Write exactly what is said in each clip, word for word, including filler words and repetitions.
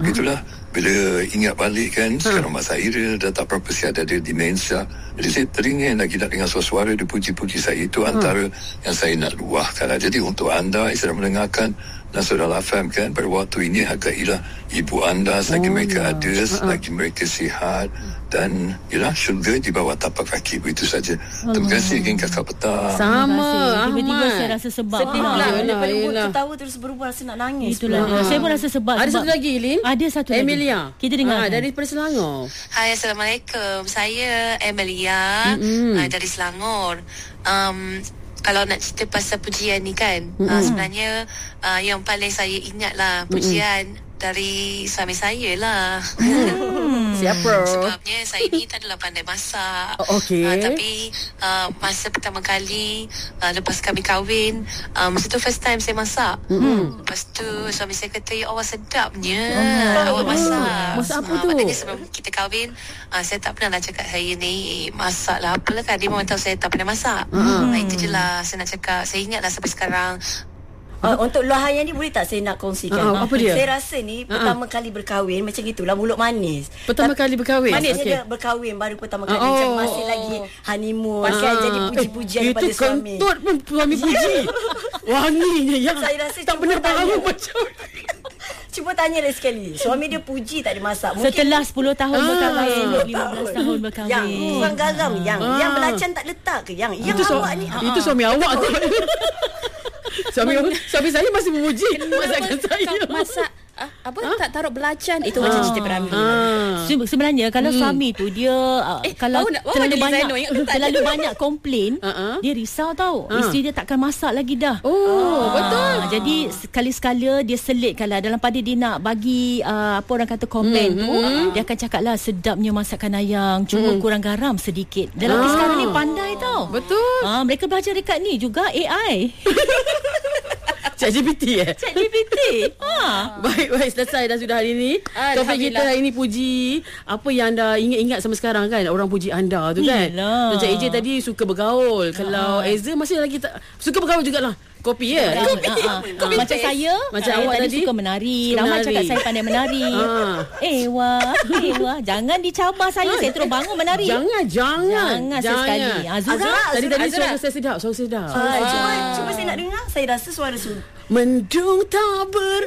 Tapi itulah, bila ingat balik kan, ha. sekarang mak saya dia dah tak berapa sihat, ada demensia. Jadi saya teringin lagi nak dengar suara-suara dia puji-puji saya. Itu antara ha. yang saya nak luahkan. Jadi untuk anda yang sedang mendengarkan Nasional F M kan, pada waktu ini hargailah ibu anda selagi oh, mereka ada, ya. selagi mereka sihat, dan ialah syurga di bawah tapak kaki. Begitu saja. Oh. Terima kasih again Kakak Petang. Sama. Tiba-tiba saya rasa sebab sedih pula. Daripada mulut ketawa terus berubah rasa nak nangis. Itulah dia. Saya pun rasa sebab. Ada sebab satu lagi, Lin. Ada satu lagi. Emilia. Kita dengar. Ha, dari Selangor. Hai, Assalamualaikum. Saya Emilia mm-hmm. uh, dari Selangor. Um, Kalau nak cerita pasal pujian ni kan, mm-hmm. uh, sebenarnya uh, yang paling saya ingat lah pujian mm-hmm. dari suami saya lah. Mm. Siapa? Sebabnya saya ni tak adalah pandai masak. Oh, okay. uh, Tapi uh, masa pertama kali uh, lepas kami kahwin, uh, masa tu first time saya masak. Mm-hmm. Lepas tu suami saya kata, ya Allah sedapnya oh. awak masak. Masak apa uh, tu? Maknanya sebelum kita kahwin, uh, saya tak pernah lah cakap saya ni masak lah apalah kan. Dia memang tahu saya tak pandai masak. Mm-hmm. uh, Itu je lah saya nak cakap. Saya ingat lah sampai sekarang. Uh, untuk luahan yang ni boleh tak saya nak kongsikan? Uh, apa dia? Saya rasa ni uh-huh. pertama kali berkahwin macam gitulah, mulut manis. Pertama Ta- kali berkahwin? Manisnya okay. dia berkahwin baru pertama kali. Oh. Macam masih lagi honeymoon. Uh. Kan jadi puji-pujian eh, daripada suami. Itu kentut pun suami puji. Wanginya yang saya rasa tak pernah tahu macam. Cuba tanya dia sekali. Suami dia puji tak dia masak. Mungkin setelah sepuluh tahun ah, berkahwin, lima belas tahun berkahwin. Yang kurang garam yang. Ah. Yang belacan tak letak ke? Yang yang itu awak su- ni. Itu suami awak tu. Suami suami saya masih memuji masakan saya. Masak ah, apa ha? tak taruh belacan itu ah. macam cerita Piramli. Ah. Sebenarnya kalau hmm. suami tu dia eh, kalau nak, terlalu banyak Zainul, terlalu banyak komplain, uh-huh. dia risau tau. Uh. Isteri dia takkan masak lagi dah. Oh, ah. betul. Jadi sekali-sekala dia selitkanlah dalam pada dia nak bagi uh, apa orang kata komen hmm. tu, uh-huh. dia akan cakaplah sedapnya masakan ayang, cuma hmm. kurang garam sedikit. Dalam ah. sekarang ni pandai tau. Betul. Ah, mereka belajar dekat ni juga A I. ChatGPT eh? ChatGPT. Ha. Baik, baik. Selesai dah sudah hari ini. Topik kita hari ini puji. Apa yang anda ingat-ingat sampai sekarang kan? Orang puji anda tu kan? Yalah. Macam A J tadi suka bergaul. Ha. Kalau Ezra masih lagi tak suka bergaul jugalah. Kopi ya? Kopi. Ha, ha. Kopi macam saya. Macam saya awak tadi, tadi suka menari. Suka Ramai menari. cakap saya pandai menari. Ha. Eh wah, eh wah. Jangan dicabar saya. Ha. Saya terus bangun menari. Jangan, jangan. Jangan, jangan. sekali. Azura. Azura. Tadi-tadi Azura. suara saya sedap. Suara saya sedap. Ah, cuba, cuba saya nak dengar. Saya rasa suara su. Mendung tak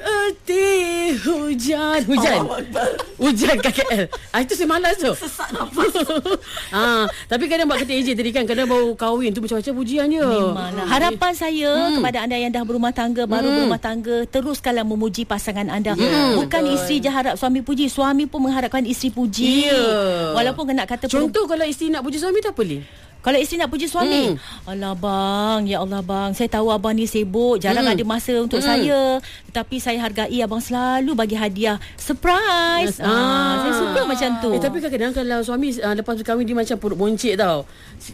bererti hujan. Hujan. Oh, hujan K K L. Ah, itu saya malas tu. Sesak nafas. ah, tapi kadang buat kata A J tadi kan, kadang baru kahwin tu macam-macam pujian je. Memanglah. Harapan saya hmm. kepada anda yang dah berumah tangga, baru hmm. berumah tangga, teruskanlah memuji pasangan anda. Yeah, Bukan betul. Isteri je harap suami puji, suami pun mengharapkan isteri puji. Yeah. Walaupun nak kata contoh kalau isteri nak puji suami tak apa Lin? Kalau isteri nak puji suami, hmm. alah bang, ya Allah bang, saya tahu abang ni sibuk, jarang hmm. ada masa untuk hmm. saya. Tetapi saya hargai abang selalu bagi hadiah surprise. Yes. Ah, ah, saya suka macam tu. Eh, tapi kadang-kadang kalau suami uh, lepas berkahwin dia macam perut boncik tau.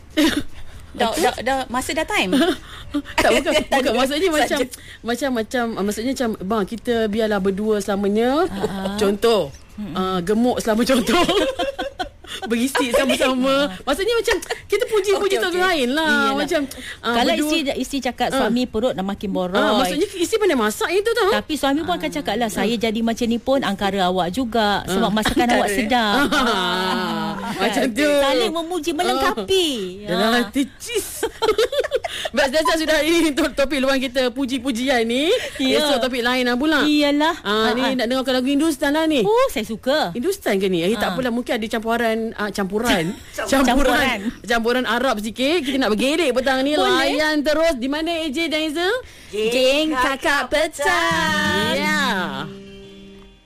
Dah, dah, dah masa dah time. Tak, bukan, bukan maksudnya macam macam macam uh, maksudnya macam bang, kita biarlah berdua selamanya. Uh-huh. Contoh, uh, gemuk selama contoh. Berisi sama-sama. Maksudnya macam kita puji-puji okay, okay. lain lah. Iyalah. Macam uh, kalau berdua, isteri isteri cakap uh, suami perut dah makin boroi. Uh, maksudnya isteri pandai masak itu tau. Tapi suami pun uh, akan cakap lah, saya uh, jadi macam ni pun angkara awak juga sebab uh, masakan awak sedap. Uh, uh, macam tu. Saling memuji, melengkapi. Uh, dalam hati cheese. Baik, dah sudah ini untuk topik luang kita puji-pujian ni. Yeah. Esok topik lain lah pula. Iyalah. Ah, uh, ni uh, nak dengarkan lagu Hindustan lah ni. Oh, saya suka. Hindustan ke ni? Eh, uh. tak apalah, mungkin ada campuran uh, campuran. campuran. Campuran. Campuran Arab sikit. Kita nak bergerik petang ni. Boleh. Layan terus. Di mana A J dan Hazel? Geng Kakak Petang. Ya. Yeah.